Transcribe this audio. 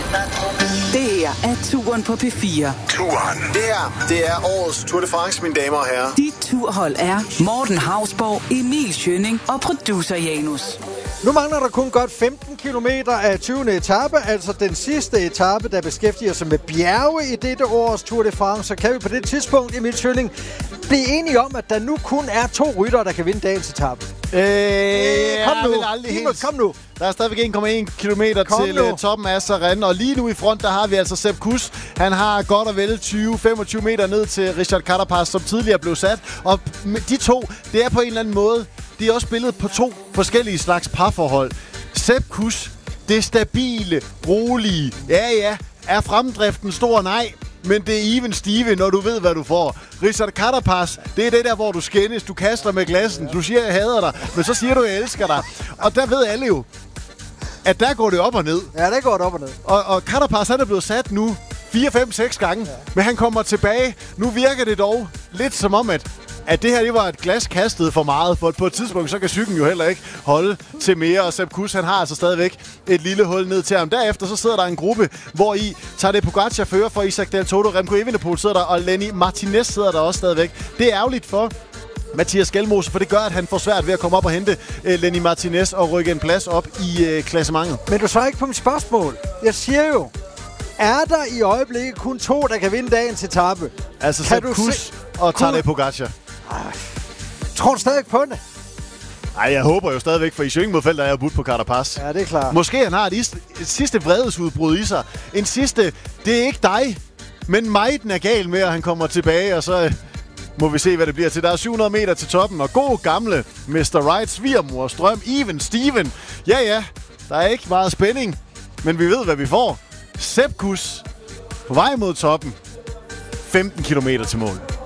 Det her er Turen på P4. Turen. Det er årets Tour de France, mine damer og herrer. Dit turhold er Morten Hausborg, Emil Schønning og producer Janus. Nu mangler der kun godt 15 kilometer af 20. etape, altså den sidste etape, der beskæftiger sig med bjerge i dette års Tour de France. Så kan vi på det tidspunkt, Emil Schønning, blive enige om, at der nu kun er 2 ryttere, der kan vinde dagens etape. Kom nu. Der er stadigvæk 1,1 kilometer til toppen af Sarren, og lige nu i front, der har vi altså Sepp Kuss. Han har godt og vel 20-25 meter ned til Richard Carapaz, som tidligere blev sat. Og de to, det er på en eller anden måde, de er også spillet på 2 forskellige slags parforhold. Sepp Kuss, det stabile, rolige, ja, er fremdriften stor? Nej. Men det er even Steve, når du ved, hvad du får. Richard Carapaz, det er det der, hvor du skændes, du kaster med glassen, du siger, jeg hader dig, men så siger du, jeg elsker dig. Og der ved alle jo, at der går det op og ned. Ja, der går det op og ned. Og Carapaz, han er blevet sat nu 4, 5, 6 gange, men han kommer tilbage. Nu virker det dog lidt som om, at det her, det var et glas kastet for meget, for på et tidspunkt, så kan cyklen jo heller ikke holde til mere, og Sepp Kuss, han har altså stadigvæk et lille hul ned til ham. Derefter så sidder der en gruppe, hvor i Tadej Pogačar fører for Isaac Del Toto, Remco Evenepoel sidder der, og Lenny Martinez sidder der også stadigvæk. Det er ærgerligt for Mathias Skjelmose, for det gør, at han får svært ved at komme op og hente Lenny Martinez og rykke en plads op i klassementet. Men du svarer ikke på mit spørgsmål. Jeg siger jo, er der i øjeblikket kun 2, der kan vinde dagens etape? Altså Sepp Kuss og Tadej Pogačar. Tror du stadig på det? Nej, jeg håber jo stadigvæk, for i Schwingenmodfeldt er jeg budt på Carapaz. Ja, det er klart. Måske han har et sidste vredesudbrud i sig. En sidste, det er ikke dig, men mig, den er gal med, at han kommer tilbage, og så må vi se, hvad det bliver til. Der er 700 meter til toppen, og god gamle Mr. Right, svigermors drøm, even Steven. Ja, der er ikke meget spænding, men vi ved, hvad vi får. Sepp Kuss på vej mod toppen. 15 kilometer til mål.